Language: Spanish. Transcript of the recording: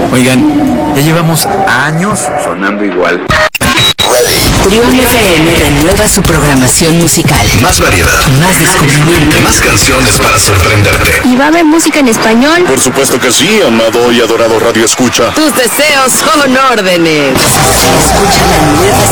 Oigan, ya llevamos años sonando igual. Trión FM renueva su programación musical. Más variedad, Más descubrimiento. más canciones para sorprenderte. ¿Y va a haber música en español? Por supuesto que sí, amado y adorado Radio Escucha. Tus deseos son órdenes. Escucha la nueva